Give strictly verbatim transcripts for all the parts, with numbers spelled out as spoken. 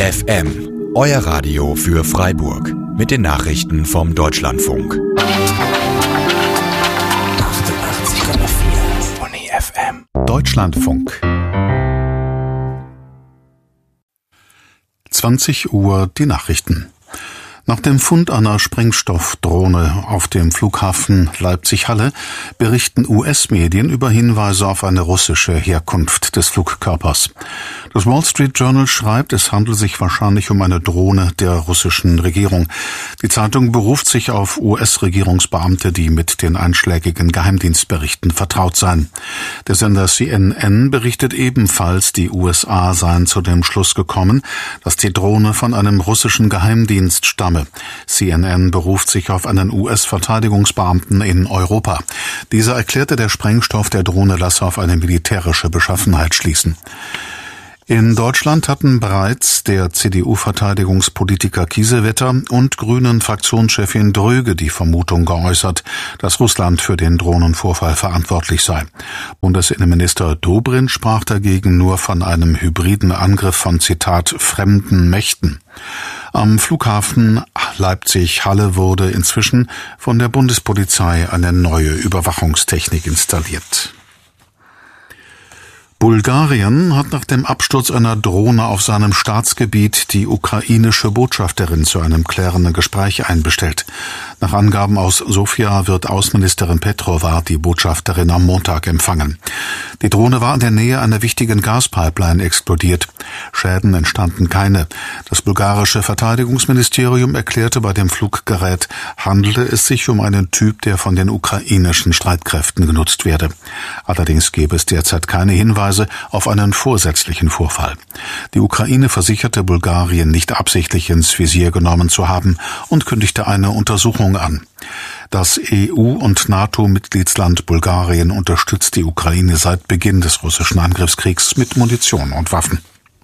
F M, euer Radio für Freiburg mit den Nachrichten vom Deutschlandfunk. achtundachtzig Komma vier Uni F M. Deutschlandfunk. zwanzig Uhr die Nachrichten. Nach dem Fund einer Sprengstoffdrohne auf dem Flughafen Leipzig-Halle berichten U S-Medien über Hinweise auf eine russische Herkunft des Flugkörpers. Das Wall Street Journal schreibt, es handelt sich wahrscheinlich um eine Drohne der russischen Regierung. Die Zeitung beruft sich auf U S-Regierungsbeamte, die mit den einschlägigen Geheimdienstberichten vertraut seien. Der Sender C N N berichtet ebenfalls, die U S A seien zu dem Schluss gekommen, dass die Drohne von einem russischen Geheimdienst stamme. C N N beruft sich auf einen U S-Verteidigungsbeamten in Europa. Dieser erklärte, der Sprengstoff der Drohne lasse auf eine militärische Beschaffenheit schließen. In Deutschland hatten bereits der C D U-Verteidigungspolitiker Kiesewetter und Grünen-Fraktionschefin Dröge die Vermutung geäußert, dass Russland für den Drohnenvorfall verantwortlich sei. Bundesinnenminister Dobrindt sprach dagegen nur von einem hybriden Angriff von, Zitat, fremden Mächten. Am Flughafen Leipzig-Halle wurde inzwischen von der Bundespolizei eine neue Überwachungstechnik installiert. Bulgarien hat nach dem Absturz einer Drohne auf seinem Staatsgebiet die ukrainische Botschafterin zu einem klärenden Gespräch einbestellt. Nach Angaben aus Sofia wird Außenministerin Petrova die Botschafterin am Montag empfangen. Die Drohne war in der Nähe einer wichtigen Gaspipeline explodiert. Schäden entstanden keine. Das bulgarische Verteidigungsministerium erklärte, bei dem Fluggerät handelte es sich um einen Typ, der von den ukrainischen Streitkräften genutzt werde. Allerdings gäbe es derzeit keine Hinweise auf einen vorsätzlichen Vorfall. Die Ukraine versicherte, Bulgarien nicht absichtlich ins Visier genommen zu haben und kündigte eine Untersuchung an. Das E U- und NATO-Mitgliedsland Bulgarien unterstützt die Ukraine seit Beginn des russischen Angriffskriegs mit Munition und Waffen.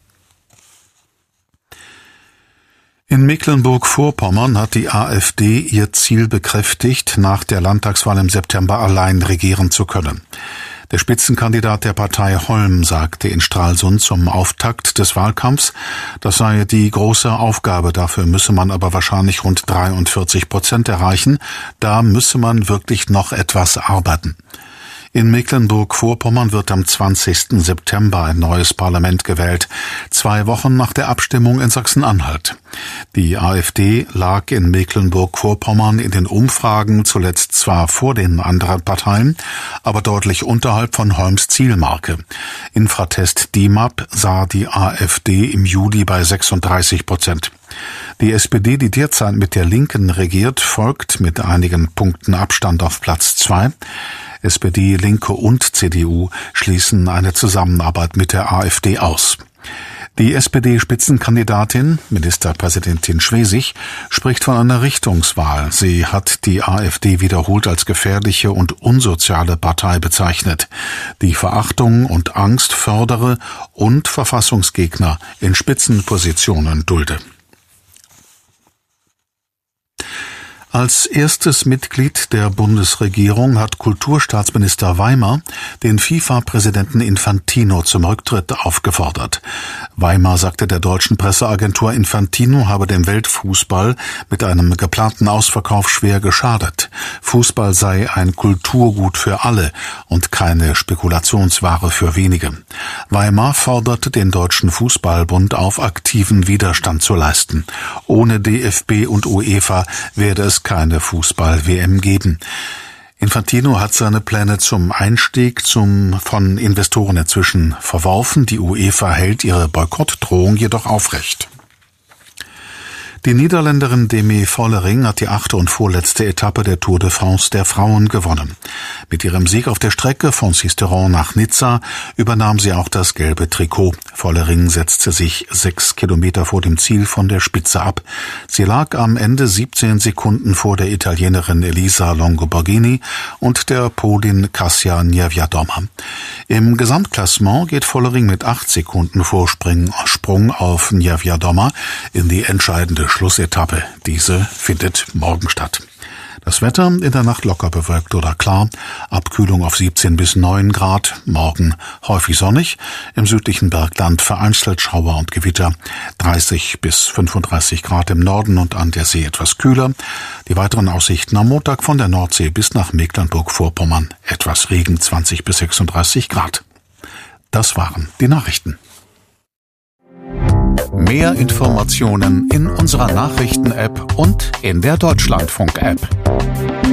In Mecklenburg-Vorpommern hat die AfD ihr Ziel bekräftigt, nach der Landtagswahl im September allein regieren zu können. Der Spitzenkandidat der Partei Holm sagte in Stralsund zum Auftakt des Wahlkampfs, das sei die große Aufgabe, dafür müsse man aber wahrscheinlich rund dreiundvierzig Prozent erreichen, da müsse man wirklich noch etwas arbeiten. In Mecklenburg-Vorpommern wird am zwanzigsten September ein neues Parlament gewählt, zwei Wochen nach der Abstimmung in Sachsen-Anhalt. Die AfD lag in Mecklenburg-Vorpommern in den Umfragen zuletzt zwar vor den anderen Parteien, aber deutlich unterhalb von Holms Zielmarke. Infratest D I M A P sah die AfD im Juli bei sechsunddreißig Prozent. Die S P D, die derzeit mit der Linken regiert, folgt mit einigen Punkten Abstand auf Platz zwei. S P D, Linke und C D U schließen eine Zusammenarbeit mit der AfD aus. Die S P D-Spitzenkandidatin, Ministerpräsidentin Schwesig, spricht von einer Richtungswahl. Sie hat die AfD wiederholt als gefährliche und unsoziale Partei bezeichnet, die Verachtung und Angst fördere und Verfassungsgegner in Spitzenpositionen dulde. Als erstes Mitglied der Bundesregierung hat Kulturstaatsminister Weimer den FIFA-Präsidenten Infantino zum Rücktritt aufgefordert. Weimer sagte der deutschen Presseagentur, Infantino habe dem Weltfußball mit einem geplanten Ausverkauf schwer geschadet. Fußball sei ein Kulturgut für alle und keine Spekulationsware für wenige. Weimer forderte den Deutschen Fußballbund auf, aktiven Widerstand zu leisten. Ohne D F B und UEFA werde es keine Fußball-W M geben. Infantino hat seine Pläne zum Einstieg zum von Investoren inzwischen verworfen. Die UEFA hält ihre Boykottdrohung jedoch aufrecht. Die Niederländerin Demi Vollering hat die achte und vorletzte Etappe der Tour de France der Frauen gewonnen. Mit ihrem Sieg auf der Strecke von Sisteron nach Nizza übernahm sie auch das gelbe Trikot. Vollering setzte sich sechs Kilometer vor dem Ziel von der Spitze ab. Sie lag am Ende siebzehn Sekunden vor der Italienerin Elisa Longo-Borghini und der Polin Kasia Niewiadoma. Im Gesamtklassement geht Vollering mit acht Sekunden Vorsprung auf Niewiadoma in die entscheidende Schlussetappe. Diese findet morgen statt. Das Wetter in der Nacht locker bewölkt oder klar, Abkühlung auf siebzehn bis neun Grad, morgen häufig sonnig, im südlichen Bergland vereinzelt Schauer und Gewitter, dreißig bis fünfunddreißig Grad im Norden und an der See etwas kühler. Die weiteren Aussichten am Montag von der Nordsee bis nach Mecklenburg-Vorpommern, etwas Regen, zwanzig bis sechsunddreißig Grad. Das waren die Nachrichten. Mehr Informationen in unserer Nachrichten-App und in der Deutschlandfunk-App.